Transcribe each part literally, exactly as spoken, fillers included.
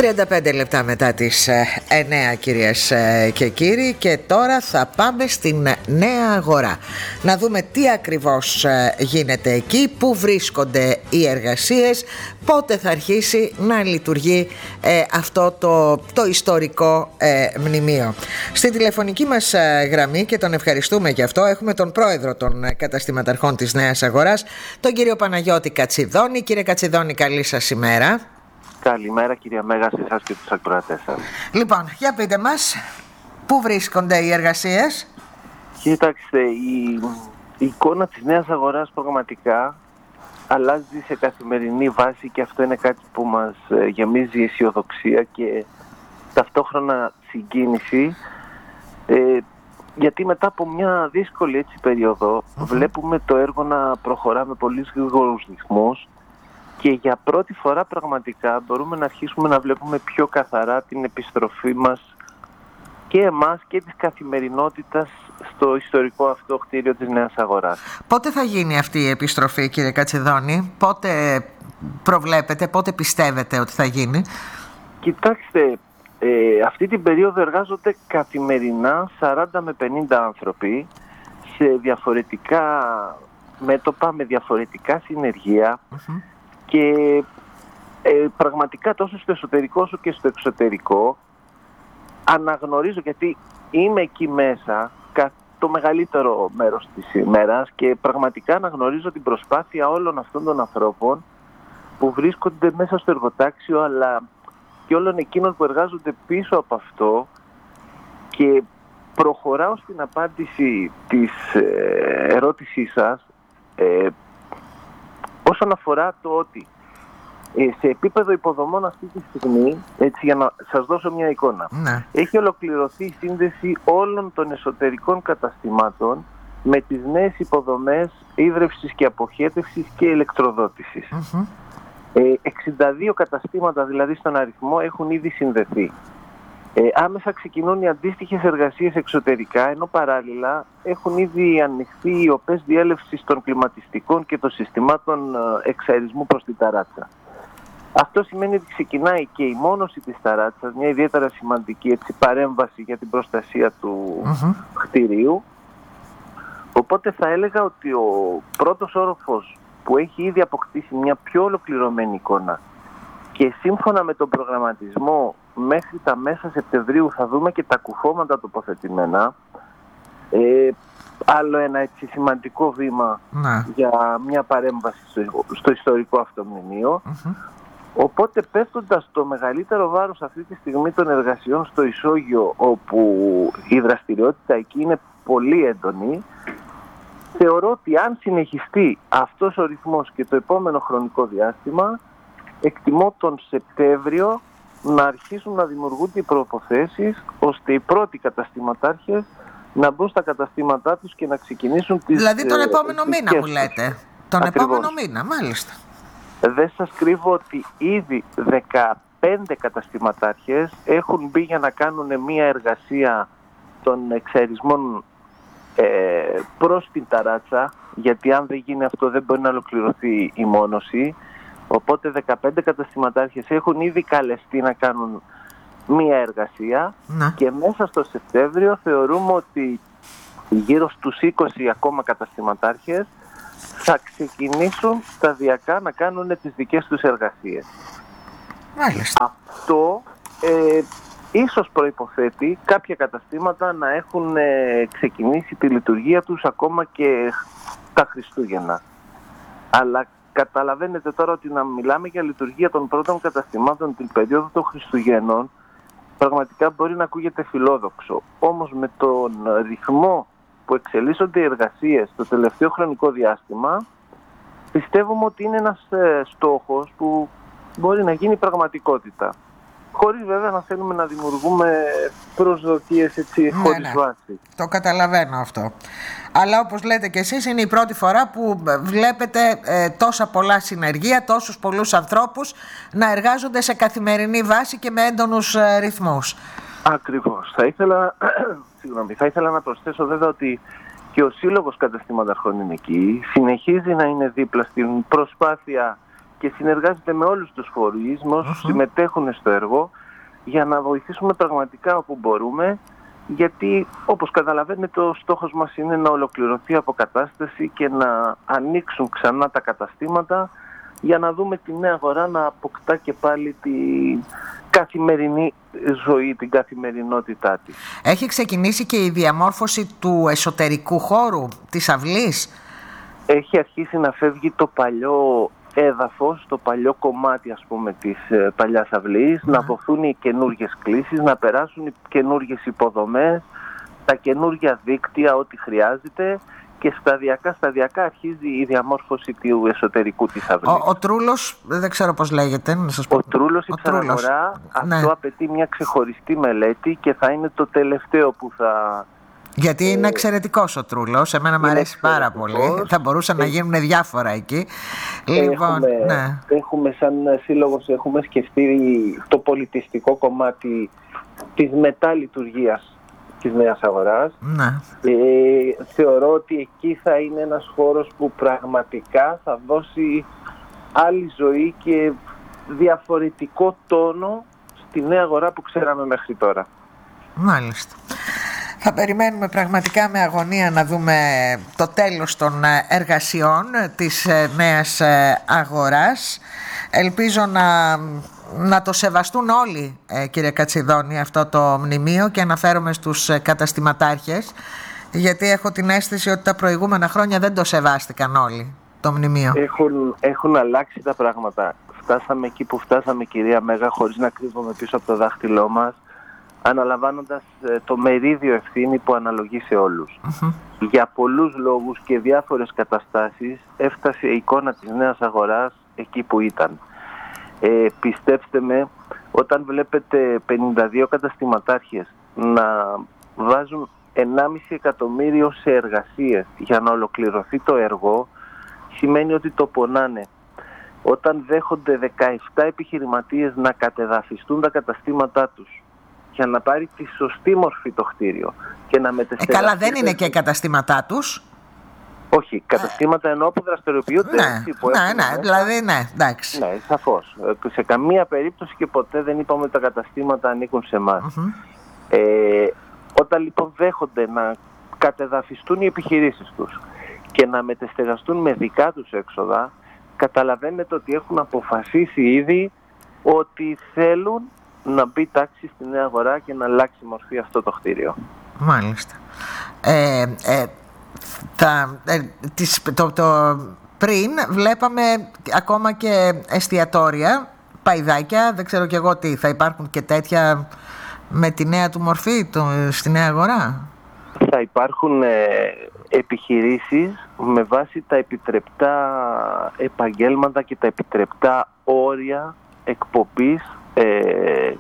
τριάντα πέντε λεπτά μετά τις εννέα, κυρίες και κύριοι, και τώρα θα πάμε στην Νέα Αγορά να δούμε τι ακριβώς γίνεται εκεί, πού βρίσκονται οι εργασίες, πότε θα αρχίσει να λειτουργεί ε, αυτό το, το ιστορικό ε, μνημείο. Στην τηλεφωνική μας ε, γραμμή, και τον ευχαριστούμε γι' αυτό, έχουμε τον πρόεδρο των καταστηματαρχών της Νέας Αγοράς, τον κύριο Παναγιώτη Κατσιδόνη. Κύριε Κατσιδόνη, καλή σας ημέρα. Καλημέρα, κυρία Μέγα, σε εσάς και τους ακροατές σας. Λοιπόν, για πείτε μας, πού βρίσκονται οι εργασίες? Κοιτάξτε, η, η εικόνα της Νέας Αγοράς πραγματικά αλλάζει σε καθημερινή βάση και αυτό είναι κάτι που μας γεμίζει αισιοδοξία και ταυτόχρονα συγκίνηση, ε, γιατί μετά από μια δύσκολη έτσι περίοδο mm-hmm. βλέπουμε το έργο να προχωρά με πολύ γρήγορους ρυθμούς και για πρώτη φορά πραγματικά μπορούμε να αρχίσουμε να βλέπουμε πιο καθαρά την επιστροφή μας και εμάς και της καθημερινότητας στο ιστορικό αυτό κτίριο της Νέας Αγοράς. Πότε θα γίνει αυτή η επιστροφή, κύριε Κατσιδόνη? Πότε προβλέπετε, πότε πιστεύετε ότι θα γίνει? Κοιτάξτε, ε, αυτή την περίοδο εργάζονται καθημερινά σαράντα με πενήντα άνθρωποι σε διαφορετικά μέτωπα, με διαφορετικά συνεργεία mm-hmm. και ε, πραγματικά τόσο στο εσωτερικό όσο και στο εξωτερικό αναγνωρίζω, γιατί είμαι εκεί μέσα το μεγαλύτερο μέρος της ημέρας και πραγματικά αναγνωρίζω την προσπάθεια όλων αυτών των ανθρώπων που βρίσκονται μέσα στο εργοτάξιο, αλλά και όλων εκείνων που εργάζονται πίσω από αυτό, και προχωράω στην απάντηση της ε, ερώτησής σας ε, όσον αφορά το ότι ε, σε επίπεδο υποδομών αυτή τη στιγμή, έτσι για να σας δώσω μια εικόνα, ναι. έχει ολοκληρωθεί η σύνδεση όλων των εσωτερικών καταστημάτων με τις νέες υποδομές ίδρευσης και αποχέτευσης και ηλεκτροδότησης. Mm-hmm. Ε, εξήντα δύο καταστήματα δηλαδή στον αριθμό έχουν ήδη συνδεθεί. Ε, άμεσα ξεκινούν οι αντίστοιχες εργασίες εξωτερικά, ενώ παράλληλα έχουν ήδη ανοιχθεί οι οπές διέλευσης των κλιματιστικών και των συστημάτων εξαερισμού προς την ταράτσα. Αυτό σημαίνει ότι ξεκινάει και η μόνωση της ταράτσας, μια ιδιαίτερα σημαντική έτσι, παρέμβαση για την προστασία του mm-hmm. κτηρίου. Οπότε θα έλεγα ότι ο πρώτος όροφος που έχει ήδη αποκτήσει μια πιο ολοκληρωμένη εικόνα και σύμφωνα με τον προγραμματισμό μέχρι τα μέσα Σεπτεμβρίου θα δούμε και τα κουφώματα τοποθετημένα. Ε, άλλο ένα έτσι σημαντικό βήμα να. για μια παρέμβαση στο, στο ιστορικό αυτό μνημείο. Mm-hmm. Οπότε πέφτοντας το μεγαλύτερο βάρος αυτή τη στιγμή των εργασιών στο ισόγειο, όπου η δραστηριότητα εκεί είναι πολύ έντονη, θεωρώ ότι αν συνεχιστεί αυτός ο ρυθμός και το επόμενο χρονικό διάστημα, εκτιμώ τον Σεπτέμβριο να αρχίσουν να δημιουργούνται οι προϋποθέσεις ώστε οι πρώτοι καταστηματάρχες να μπουν στα καταστήματά τους και να ξεκινήσουν τις... Δηλαδή τον επόμενο ε, μήνα μου λέτε. Τον Ακριβώς. επόμενο μήνα, μάλιστα. Δεν σας κρύβω ότι ήδη δεκαπέντε καταστηματάρχες έχουν μπει για να κάνουν μια εργασία των εξαερισμών ε, προς την ταράτσα, γιατί αν δεν γίνει αυτό δεν μπορεί να ολοκληρωθεί η μόνωση. Οπότε δεκαπέντε καταστηματάρχες έχουν ήδη καλεστεί να κάνουν μία εργασία να. και μέσα στο Σεπτέμβριο θεωρούμε ότι γύρω στους είκοσι ακόμα καταστηματάρχες θα ξεκινήσουν σταδιακά να κάνουν τις δικές τους εργασίες. Μάλιστα. Αυτό ε, ίσως προϋποθέτει κάποια καταστήματα να έχουν ε, ξεκινήσει τη λειτουργία τους ακόμα και τα Χριστούγεννα. Αλλά καταλαβαίνετε τώρα ότι να μιλάμε για λειτουργία των πρώτων καταστημάτων την περίοδο των Χριστουγέννων πραγματικά μπορεί να ακούγεται φιλόδοξο. Όμως με τον ρυθμό που εξελίσσονται οι εργασίες το τελευταίο χρονικό διάστημα, πιστεύουμε ότι είναι ένας ε, στόχος που μπορεί να γίνει πραγματικότητα. Χωρίς βέβαια να θέλουμε να δημιουργούμε προσδοκίες έτσι ναι, χωρίς ναι. βάση. Το καταλαβαίνω αυτό. Αλλά όπως λέτε και εσείς, είναι η πρώτη φορά που βλέπετε ε, τόσα πολλά συνεργεία, τόσους πολλούς ανθρώπους να εργάζονται σε καθημερινή βάση και με έντονους ε, ρυθμούς. Ακριβώς. Θα ήθελα, συγγνώμη, θα ήθελα να προσθέσω βέβαια ότι και ο Σύλλογος Καταστηματαρχών είναι εκεί. Συνεχίζει να είναι δίπλα στην προσπάθεια και συνεργάζεται με όλους τους φορείς μας, uh-huh. συμμετέχουν στο έργο για να βοηθήσουμε πραγματικά όπου μπορούμε, γιατί όπως καταλαβαίνετε ο στόχος μας είναι να ολοκληρωθεί η αποκατάσταση και να ανοίξουν ξανά τα καταστήματα για να δούμε τη Νέα Αγορά να αποκτά και πάλι την καθημερινή ζωή, την καθημερινότητά της. Έχει ξεκινήσει και η διαμόρφωση του εσωτερικού χώρου της αυλής. Έχει αρχίσει να φεύγει το παλιό έδαφος, το παλιό κομμάτι ας πούμε της ε, παλιάς αυλής, mm. να δοθούν οι καινούργιες κλήσεις, να περάσουν οι καινούργιες υποδομές, τα καινούργια δίκτυα, ό,τι χρειάζεται, και σταδιακά σταδιακά αρχίζει η διαμόρφωση του εσωτερικού της αυλής. Ο, ο Τρούλος, δεν ξέρω πώς λέγεται, να σας πω. Ο Τρούλος, η ξαναγορά, αυτό ναι. απαιτεί μια ξεχωριστή μελέτη και θα είναι το τελευταίο που θα... Γιατί είναι εξαιρετικός ο Τρούλος, εμένα μου αρέσει πάρα πολύ, θα μπορούσαν να γίνουν διάφορα εκεί. Λοιπόν, έχουμε, ναι. έχουμε σαν σύλλογος έχουμε σκεφτεί το πολιτιστικό κομμάτι της μεταλειτουργίας της Νέας Αγοράς. Ναι. Ε, θεωρώ ότι εκεί θα είναι ένας χώρος που πραγματικά θα δώσει άλλη ζωή και διαφορετικό τόνο στη Νέα Αγορά που ξέραμε μέχρι τώρα. Μάλιστα. Θα περιμένουμε πραγματικά με αγωνία να δούμε το τέλος των εργασιών της Νέας Αγοράς. Ελπίζω να, να το σεβαστούν όλοι, κύριε Κατσιδόνη, αυτό το μνημείο, και αναφέρομαι στους καταστηματάρχες, γιατί έχω την αίσθηση ότι τα προηγούμενα χρόνια δεν το σεβάστηκαν όλοι το μνημείο. Έχουν, έχουν αλλάξει τα πράγματα. Φτάσαμε εκεί που φτάσαμε, κυρία Μέγα, χωρίς να κρύβουμε πίσω από το δάχτυλό μας, αναλαμβάνοντας το μερίδιο ευθύνη που αναλογεί σε όλους. Uh-huh. Για πολλούς λόγους και διάφορες καταστάσεις έφτασε η εικόνα της Νέας Αγοράς εκεί που ήταν. Ε, πιστέψτε με, όταν βλέπετε πενήντα δύο καταστηματάρχες να βάζουν ενάμιση εκατομμύριο σε εργασίες για να ολοκληρωθεί το έργο, σημαίνει ότι το πονάνε. Όταν δέχονται δεκαεπτά επιχειρηματίες να κατεδαφιστούν τα καταστήματά τους για να πάρει τη σωστή μορφή το κτίριο και να μετεστεγαστεί... Ε, καλά, δεν είναι και καταστήματά τους. Όχι, καταστήματα εννοώ που δραστηριοποιούνται. Ναι, έτσι, που ναι, ναι, ναι, δηλαδή ναι, εντάξει. Ναι, σαφώς. Σε καμία περίπτωση και ποτέ δεν είπαμε ότι τα καταστήματα ανήκουν σε εμάς. Mm-hmm. Ε, όταν λοιπόν δέχονται να κατεδαφιστούν οι επιχειρήσεις τους και να μετεστεγαστούν με δικά τους έξοδα, καταλαβαίνετε ότι έχουν αποφασίσει ήδη ότι θέλουν να μπει τάξη στη Νέα Αγορά και να αλλάξει μορφή αυτό το κτίριο. Μάλιστα. Ε, ε, τα, ε, τις, το, το, πριν βλέπαμε ακόμα και εστιατόρια, παϊδάκια, δεν ξέρω κι εγώ τι, θα υπάρχουν και τέτοια με τη νέα του μορφή το, στη Νέα Αγορά? Θα υπάρχουν ε, επιχειρήσεις με βάση τα επιτρεπτά επαγγέλματα και τα επιτρεπτά όρια εκπομπής. Ε,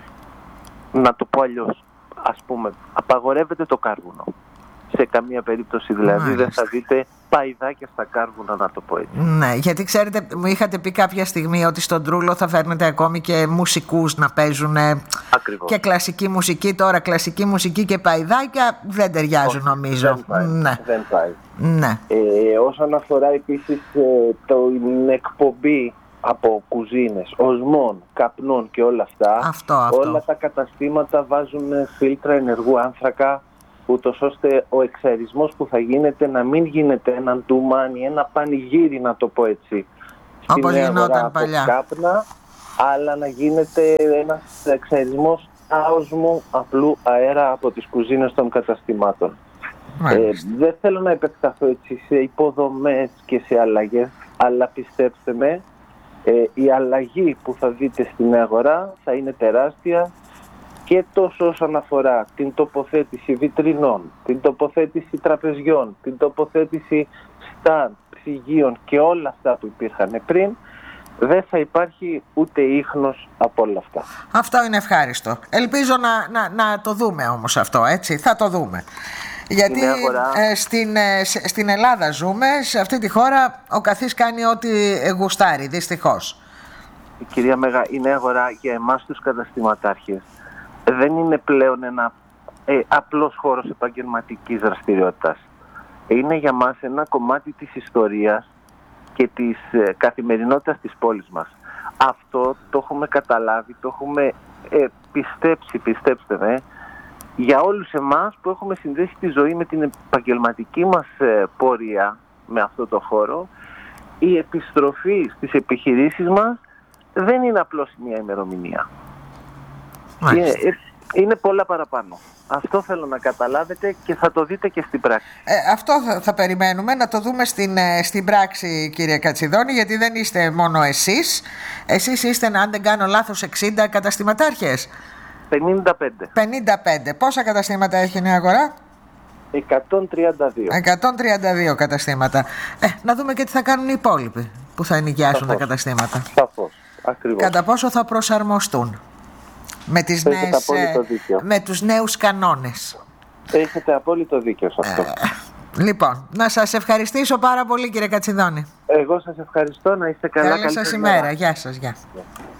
να το πω αλλιώς, ας πούμε, απαγορεύεται το κάρβουνο. Σε καμία περίπτωση δηλαδή. Μάλιστα. Δεν θα δείτε παϊδάκια στα κάρβουνα, να το πω έτσι. Ναι, γιατί ξέρετε, μου είχατε πει κάποια στιγμή ότι στον Τρούλο θα φέρνετε ακόμη και μουσικούς να παίζουν. Ακριβώς. Και κλασική μουσική. Τώρα κλασική μουσική και παϊδάκια δεν ταιριάζουν. Όχι, νομίζω. Δεν πάει. Ναι. Δεν πάει. Ναι. Ε, όσον αφορά επίσης ε, την εκπομπή από κουζίνες, οσμών, καπνών και όλα αυτά, αυτό, αυτό. όλα τα καταστήματα βάζουν φίλτρα ενεργού άνθρακα, ούτως ώστε ο εξαερισμός που θα γίνεται να μην γίνεται ένα ντουμάνι, ένα πανηγύρι, να το πω έτσι, όπως γινόταν παλιά, από κάπνα, αλλά να γίνεται ένας εξαερισμός άοσμου απλού αέρα από τις κουζίνες των καταστημάτων. Ε, δεν θέλω να επεκταθώ έτσι σε υποδομές και σε αλλαγές, αλλά πιστέψτε με, Ε, η αλλαγή που θα δείτε στη Νέα Αγορά θα είναι τεράστια, και τόσο όσον αφορά την τοποθέτηση βιτρινών, την τοποθέτηση τραπεζιών, την τοποθέτηση στάν, ψυγείων και όλα αυτά που υπήρχαν πριν, δεν θα υπάρχει ούτε ίχνος από όλα αυτά. Αυτό είναι ευχάριστο. Ελπίζω να, να, να το δούμε όμως αυτό, έτσι, θα το δούμε. Γιατί ε, στην, ε, στην Ελλάδα ζούμε, σε αυτή τη χώρα ο καθής κάνει ό,τι γουστάρει, δυστυχώς. Κυρία Μέγα, η Νέα Αγορά για εμάς τους καταστηματάρχες δεν είναι πλέον ένα ε, απλός χώρος επαγγελματικής δραστηριότητας. Είναι για μας ένα κομμάτι της ιστορίας και της ε, καθημερινότητας της πόλης μας. Αυτό το έχουμε καταλάβει, το έχουμε ε, πιστέψει, πιστέψτε με, για όλους εμάς που έχουμε συνδέσει τη ζωή με την επαγγελματική μας ε, πορεία με αυτό το χώρο. Η επιστροφή στις επιχειρήσεις μας δεν είναι απλώς μια ημερομηνία. Είναι, είναι πολλά παραπάνω. Αυτό θέλω να καταλάβετε και θα το δείτε και στην πράξη. Ε, αυτό θα, θα περιμένουμε να το δούμε στην, στην πράξη, κύριε Κατσιδόνη, γιατί δεν είστε μόνο εσείς. Εσείς είστε, αν δεν κάνω λάθος, εξήντα καταστηματάρχες. πενήντα πέντε. πενήντα πέντε. Πόσα καταστήματα έχει η Νέα Αγορά? εκατόν τριάντα δύο. εκατόν τριάντα δύο καταστήματα. Ε, να δούμε και τι θα κάνουν οι υπόλοιποι που θα ενοικιάσουν τα καταστήματα. Σαφώς. Ακριβώς. Κατά πόσο θα προσαρμοστούν με, τις νέες, με τους νέους κανόνες. Έχετε απόλυτο δίκιο σε αυτό. Ε, λοιπόν, να σας ευχαριστήσω πάρα πολύ, κύριε Κατσιδόνη. Εγώ σας ευχαριστώ, να είστε καλά. Καλή σας ημέρα. Γεια σας. Γεια.